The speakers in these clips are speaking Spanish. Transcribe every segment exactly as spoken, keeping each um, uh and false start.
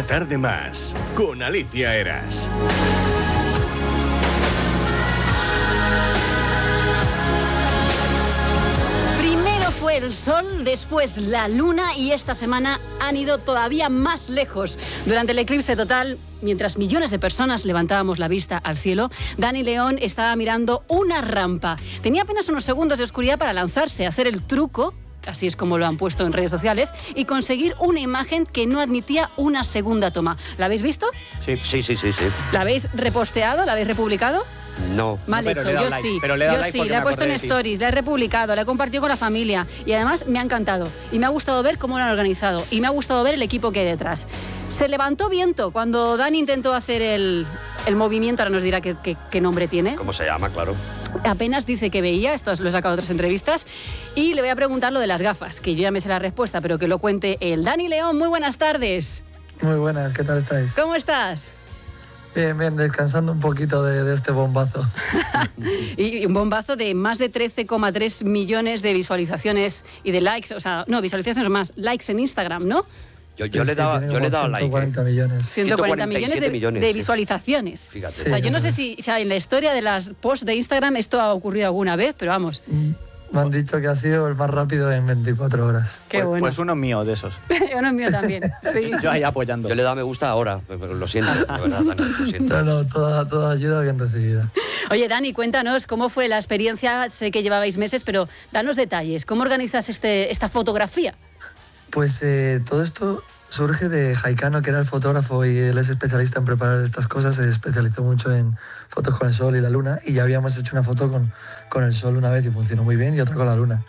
tarde más, con Alicia Eras. Fue el sol, después la luna y esta semana han ido todavía más lejos. Durante el eclipse total, mientras millones de personas levantábamos la vista al cielo, Dani León estaba mirando una rampa. Tenía apenas unos segundos de oscuridad para lanzarse, hacer el truco, así es como lo han puesto en redes sociales, y conseguir una imagen que no admitía una segunda toma. ¿La habéis visto? Sí, sí, sí, sí, sí. ¿La habéis reposteado? ¿La habéis republicado? No. Mal no, hecho, yo like, sí. Pero le yo like sí, la he puesto en stories, la he republicado, la he compartido con la familia y además me ha encantado. Y me ha gustado ver cómo lo han organizado y me ha gustado ver el equipo que hay detrás. Se levantó viento cuando Dani intentó hacer el, el movimiento, ahora nos dirá qué, qué, qué nombre tiene. ¿Cómo se llama? Claro. Apenas dice que veía, esto lo he sacado de otras entrevistas, y le voy a preguntar lo de las gafas, que yo ya me sé la respuesta, pero que lo cuente el Dani León. Muy buenas tardes. Muy buenas, ¿qué tal estáis? ¿Cómo estás? Bien, bien, descansando un poquito de, de este bombazo. Y un bombazo de más de trece coma tres millones de visualizaciones y de likes, o sea, no, visualizaciones más, likes en Instagram, ¿no? Yo, yo sí, le he dado, yo le he dado like. ciento cuarenta millones. ciento cuarenta millones de, millones, de visualizaciones. Sí. Fíjate. Sí, o sea, yo no sé si o sea, en la historia de las posts de Instagram esto ha ocurrido alguna vez, pero vamos. Me han dicho que ha sido el más rápido en veinticuatro horas. Qué pues, bueno. Pues uno mío de esos. Uno mío también, sí. Yo ahí apoyando. Yo le he dado me gusta ahora, pero lo siento, de verdad, Dani, lo siento. No, no, toda, toda ayuda bien recibida. Oye, Dani, cuéntanos cómo fue la experiencia. Sé que llevabais meses, pero danos detalles. ¿Cómo organizas este, esta fotografía? Pues eh, todo esto surge de Jaicano, que era el fotógrafo y él es especialista en preparar estas cosas. Se especializó mucho en fotos con el sol y la luna y ya habíamos hecho una foto con, con el sol una vez y funcionó muy bien y otra con la luna.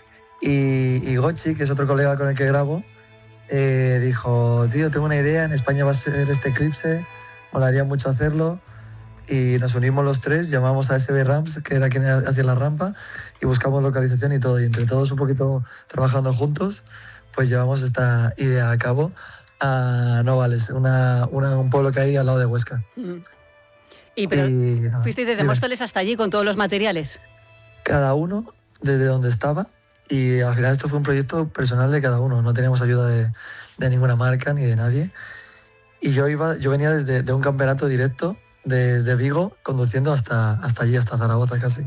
Y, y Gochi, que es otro colega con el que grabo, eh, dijo, tío, tengo una idea, en España va a ser este eclipse, molaría mucho hacerlo. Y nos unimos los tres, llamamos a S B Ramps, que era quien hacía la rampa, y buscamos localización y todo. Y entre todos un poquito trabajando juntos, pues llevamos esta idea a cabo a Novales, una, una, un pueblo que hay al lado de Huesca. Mm. ¿Y pero y, no, fuisteis desde Móstoles hasta allí con todos los materiales? Cada uno desde donde estaba, y al final esto fue un proyecto personal de cada uno, no teníamos ayuda de, de ninguna marca ni de nadie. Y yo, iba, yo venía desde de un campeonato directo desde Vigo, conduciendo hasta, hasta allí, hasta Zaragoza casi.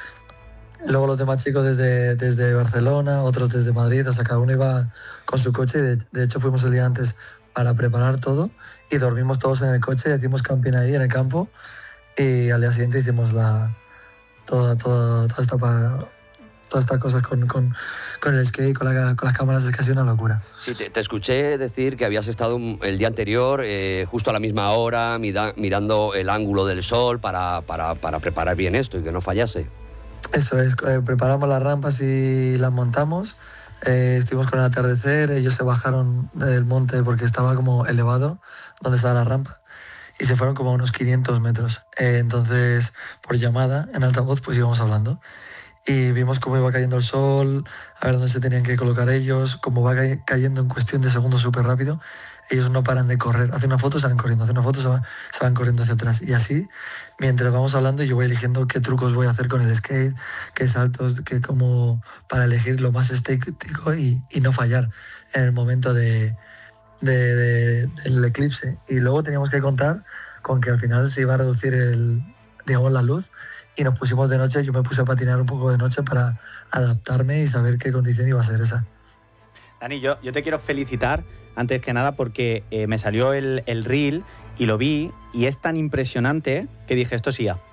Luego los demás chicos desde, desde Barcelona, otros desde Madrid, o sea, cada uno iba con su coche. De, de hecho, fuimos el día antes para preparar todo y dormimos todos en el coche y hicimos camping ahí en el campo. Y al día siguiente hicimos la, toda, toda, toda esta... Pa, todas estas cosas con, con, con el skate, con, la, con las cámaras, es casi una locura. Sí, te, te escuché decir que habías estado el día anterior, eh, justo a la misma hora, mira, mirando el ángulo del sol para, para, para preparar bien esto y que no fallase. Eso es, eh, preparamos las rampas y las montamos, eh, estuvimos con el atardecer, ellos se bajaron del monte porque estaba como elevado, donde estaba la rampa, y se fueron como a unos quinientos metros. Eh, entonces, por llamada, en altavoz, pues íbamos hablando. Y vimos cómo iba cayendo el sol, a ver dónde se tenían que colocar ellos, cómo va cayendo en cuestión de segundos súper rápido. Ellos no paran de correr, hacen una foto, salen corriendo, hacen una foto, se van, se van corriendo hacia atrás. Y así, mientras vamos hablando, yo voy eligiendo qué trucos voy a hacer con el skate, qué saltos, qué como para elegir lo más estético y, y no fallar en el momento de, de, de, del eclipse. Y luego teníamos que contar con que al final se iba a reducir el, digamos, la luz. Y nos pusimos de noche, yo me puse a patinar un poco de noche para adaptarme y saber qué condición iba a ser esa. Dani, yo, yo te quiero felicitar, antes que nada, porque eh, me salió el, el reel y lo vi, y es tan impresionante que dije, esto sí ya.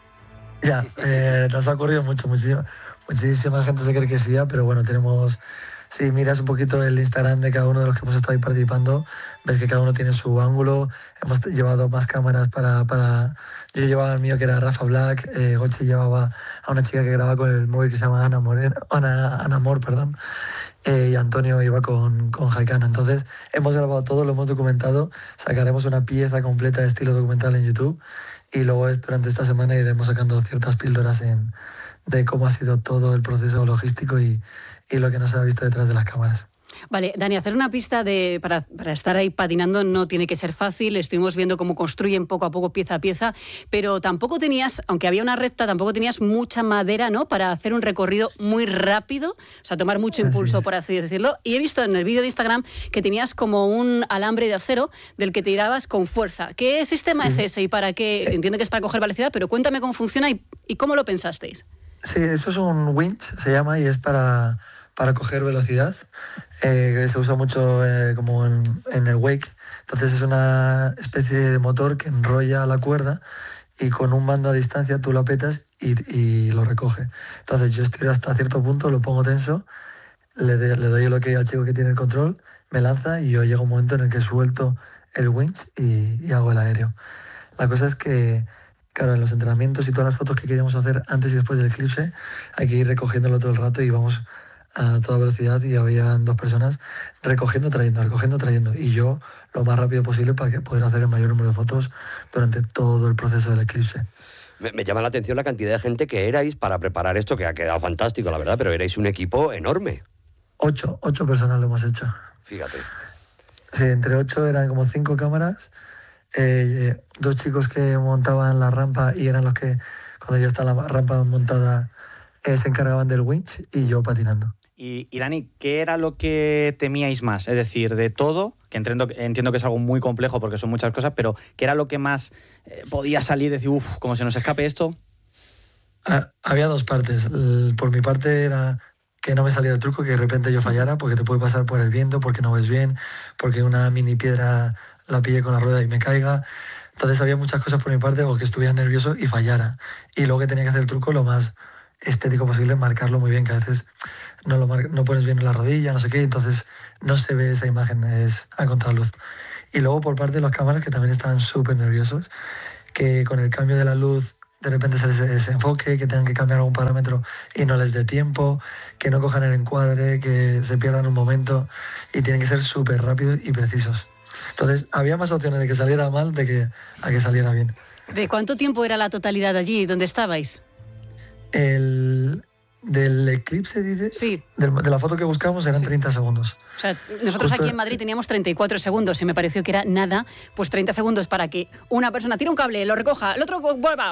Ya, eh, nos ha ocurrido mucho, muchísima, muchísima gente se cree que sí ya, pero bueno, tenemos... Si miras un poquito el Instagram de cada uno de los que hemos estado ahí participando, ves que cada uno tiene su ángulo. Hemos llevado más cámaras para... para... Yo llevaba el mío, que era Rafa Black. Eh, Gochi llevaba a una chica que graba con el móvil que se llama Ana Moreno, Ana, Ana Mor, perdón. Eh, y Antonio iba con, con Jaicano. Entonces, hemos grabado todo, lo hemos documentado. Sacaremos una pieza completa de estilo documental en YouTube. Y luego, durante esta semana, iremos sacando ciertas píldoras en, de cómo ha sido todo el proceso logístico y, y lo que no se ha visto detrás de las cámaras. Vale, Dani, hacer una pista de para, para estar ahí patinando no tiene que ser fácil. Estuvimos viendo cómo construyen poco a poco, pieza a pieza, pero tampoco tenías, aunque había una recta, tampoco tenías mucha madera, ¿no? Para hacer un recorrido muy rápido, o sea, tomar mucho impulso, así por así decirlo. Y he visto en el vídeo de Instagram que tenías como un alambre de acero del que tirabas con fuerza. ¿Qué sistema sí. es ese y para qué? Entiendo que es para coger velocidad, pero cuéntame cómo funciona y, y cómo lo pensasteis. Sí, eso es un winch, se llama, y es para, para coger velocidad. Eh, se usa mucho eh, como en, en el wake. Entonces es una especie de motor que enrolla la cuerda y con un mando a distancia tú lo apretas y, y lo recoge. Entonces yo estiro hasta cierto punto, lo pongo tenso, le, de, le doy el ok al chico que tiene el control, me lanza y yo llego a un momento en el que suelto el winch y, y hago el aéreo. La cosa es que, claro, en los entrenamientos y todas las fotos que queríamos hacer antes y después del eclipse, hay que ir recogiéndolo todo el rato y vamos a toda velocidad y había dos personas recogiendo, trayendo, recogiendo, trayendo. Y yo lo más rápido posible para que poder hacer el mayor número de fotos durante todo el proceso del eclipse. Me, me llama la atención la cantidad de gente que erais para preparar esto, que ha quedado fantástico, la verdad, pero erais un equipo enorme. Ocho, ocho personas lo hemos hecho. Fíjate. Sí, entre ocho eran como cinco cámaras, eh, dos chicos que montaban la rampa y eran los que, cuando ya está la rampa montada, eh, se encargaban del winch y yo patinando. Y, y Dani, ¿qué era lo que temíais más? Es decir, de todo, que entiendo, entiendo que es algo muy complejo porque son muchas cosas, pero ¿qué era lo que más eh, podía salir y decir, uff, como se nos escape esto? Ah, había dos partes. El, por mi parte era que no me saliera el truco, que de repente yo fallara, porque te puede pasar por el viento, porque no ves bien, porque una mini piedra la pille con la rueda y me caiga. Entonces había muchas cosas por mi parte, o que estuviera nervioso y fallara. Y luego que tenía que hacer el truco lo más estético posible, marcarlo muy bien, que a veces no lo mar- no pones bien en la rodilla, no sé qué, entonces no se ve esa imagen, es a contraluz. Y luego por parte de los cámaras, que también estaban súper nerviosos, que con el cambio de la luz de repente se les desenfoque, que tengan que cambiar algún parámetro y no les dé tiempo, que no cojan el encuadre, que se pierdan un momento, y tienen que ser súper rápidos y precisos. Entonces había más opciones de que saliera mal de que a que saliera bien. ¿De cuánto tiempo era la totalidad allí? ¿Dónde estabais? El del eclipse, dices, sí. de, de la foto que buscamos eran sí. treinta segundos. O sea, nosotros Justo... aquí en Madrid teníamos treinta y cuatro segundos y me pareció que era nada, pues treinta segundos para que una persona tire un cable, lo recoja, el otro vuelva.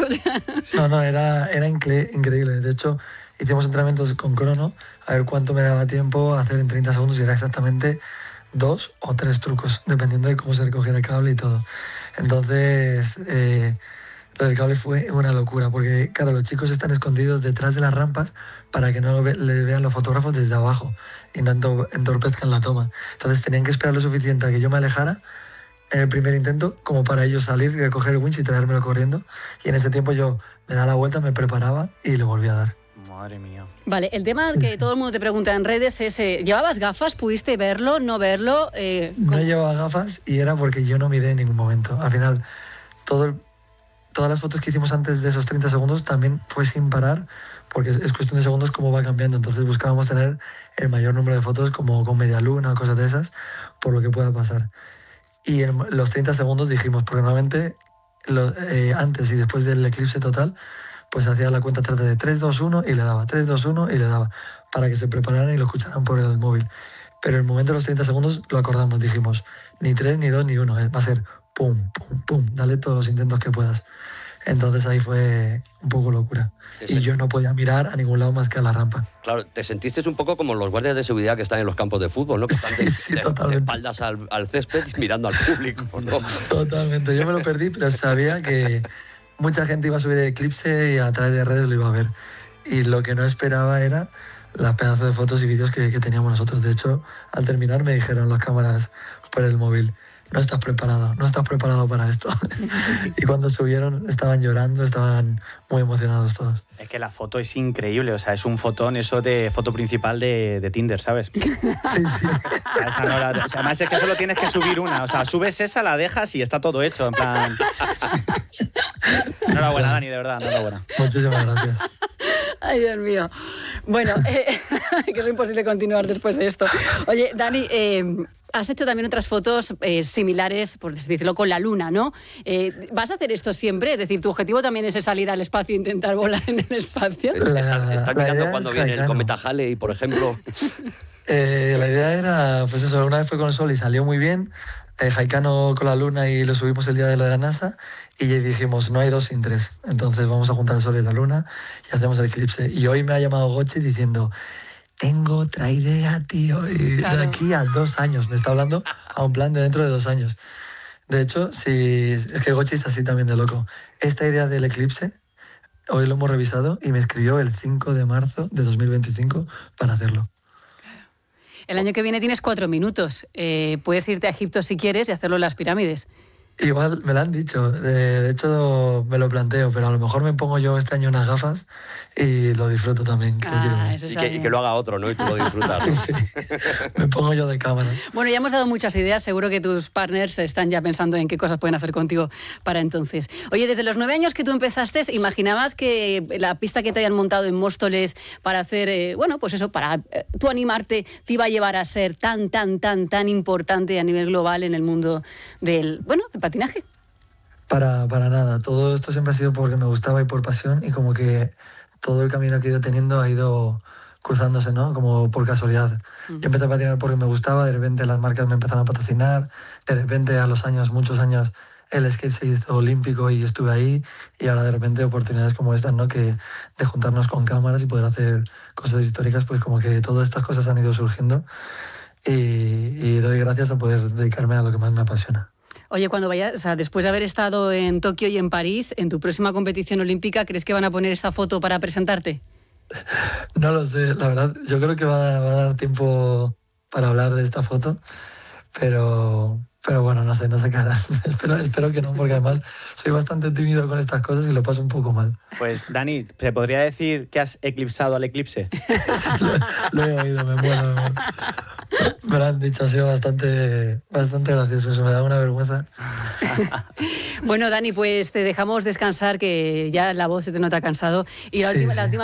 No, no, era, era incre- increíble. De hecho, hicimos entrenamientos con crono a ver cuánto me daba tiempo a hacer en treinta segundos y era exactamente dos o tres trucos, dependiendo de cómo se recogiera el cable y todo. Entonces, eh, lo del cable fue una locura, porque claro, los chicos están escondidos detrás de las rampas para que no ve, le vean los fotógrafos desde abajo y no entorpezcan la toma. Entonces tenían que esperar lo suficiente a que yo me alejara en el primer intento como para ellos salir, recoger el winch y traérmelo corriendo. Y en ese tiempo yo me daba la vuelta, me preparaba y lo volvía a dar. Madre mía. Vale, el tema sí, que sí. todo el mundo te pregunta en redes es, eh, ¿llevabas gafas? ¿Pudiste verlo, no verlo? Eh, no llevaba gafas y era porque yo no miré en ningún momento. Al final, todo el Todas las fotos que hicimos antes de esos treinta segundos también fue sin parar, porque es cuestión de segundos cómo va cambiando. Entonces buscábamos tener el mayor número de fotos como con media luna o cosas de esas, por lo que pueda pasar. Y en los treinta segundos dijimos, porque normalmente lo, eh, antes y después del eclipse total, pues hacía la cuenta atrás de tres, dos, uno y le daba, tres, dos, uno y le daba, para que se prepararan y lo escucharan por el móvil. Pero en el momento de los treinta segundos lo acordamos, dijimos, ni tres, ni dos, ni uno, va a ser pum, pum, pum, dale todos los intentos que puedas. Entonces ahí fue un poco locura. Ese... Y yo no podía mirar a ningún lado más que a la rampa. Claro, te sentiste un poco como los guardias de seguridad que están en los campos de fútbol, ¿no? Que están de, sí, sí, de, de espaldas al, al césped mirando al público, ¿no? Totalmente. Yo me lo perdí, pero sabía que mucha gente iba a subir el eclipse y a través de redes lo iba a ver. Y lo que no esperaba era las pedazos de fotos y vídeos que, que teníamos nosotros. De hecho, al terminar me dijeron las cámaras por el móvil, no estás preparado, no estás preparado para esto. Y cuando subieron estaban llorando, estaban muy emocionados todos. Es que la foto es increíble, o sea, es un fotón, eso de foto principal de, de Tinder, ¿sabes? Sí, sí. O sea, esa no la, o sea, además es que solo tienes que subir una, o sea, subes esa, la dejas y está todo hecho, en plan... Enhorabuena, Dani, de verdad, enhorabuena. Muchísimas gracias. Ay, Dios mío. Bueno, eh, que es imposible continuar después de esto. Oye, Dani, eh, has hecho también otras fotos eh, similares, por decirlo, con la luna, ¿no? Eh, ¿Vas a hacer esto siempre? Es decir, ¿tu objetivo también es salir al espacio e intentar volar en el espacio. Está, La- está- está la mirando idea cuando es viene el Gaetano. cometa Halley, por ejemplo. Eh, la idea era, pues eso, una vez fue con el Sol y salió muy bien, eh, Jaicano con la Luna y lo subimos el día de lo de la NASA y ya dijimos, no hay dos sin tres, entonces vamos a juntar el Sol y la Luna y hacemos el eclipse. Y hoy me ha llamado Gochi diciendo, tengo otra idea, tío, y Claro. de aquí a dos años, me está hablando a un plan de dentro de dos años. De hecho, si, es que Gochi es así también de loco. Esta idea del eclipse, hoy lo hemos revisado y me escribió el cinco de marzo de dos mil veinticinco para hacerlo. El año que viene tienes cuatro minutos. Eh, puedes irte a Egipto si quieres y hacerlo en las pirámides. Igual me lo han dicho, de, de hecho me lo planteo, pero a lo mejor me pongo yo este año unas gafas y lo disfruto también. Que lo quiero Ah, ver. eso Y está que, y bien. que lo haga otro, ¿no? Y tú lo disfrutas. Sí, sí, me pongo yo de cámara. Bueno, ya hemos dado muchas ideas. Seguro que tus partners están ya pensando en qué cosas pueden hacer contigo para entonces. Oye, desde los nueve años que tú empezaste, ¿imaginabas que la pista que te habían montado en Móstoles para hacer, eh, bueno, pues eso, para eh, tú animarte, te iba a llevar a ser tan, tan, tan, tan importante a nivel global en el mundo del, bueno, del patinaje? Para, para nada, todo esto siempre ha sido porque me gustaba y por pasión y como que todo el camino que he ido teniendo ha ido cruzándose, ¿no? Como por casualidad. Ujú. Yo empecé a patinar porque me gustaba, de repente las marcas me empezaron a patrocinar, de repente a los años, muchos años, el skate se hizo olímpico y estuve ahí y ahora de repente oportunidades como estas, ¿no? Que de juntarnos con cámaras y poder hacer cosas históricas, pues como que todas estas cosas han ido surgiendo y, y doy gracias a poder dedicarme a lo que más me apasiona. Oye, cuando vayas, o sea, después de haber estado en Tokio y en París, en tu próxima competición olímpica, ¿crees que van a poner esta foto para presentarte? No lo sé, la verdad, yo creo que va a, va a dar tiempo para hablar de esta foto, pero, pero bueno, no sé, no sé qué harán. espero, espero que no, porque además soy bastante tímido con estas cosas y lo paso un poco mal. Pues, Dani, ¿se podría decir que has eclipsado al eclipse? Sí, lo, lo he oído, me muero. Me, muero. Me lo han dicho, ha sido bastante, bastante gracioso, eso me da una vergüenza. Bueno, Dani, pues te dejamos descansar, que ya la voz se te nota cansado. Y la Sí, última, sí. la última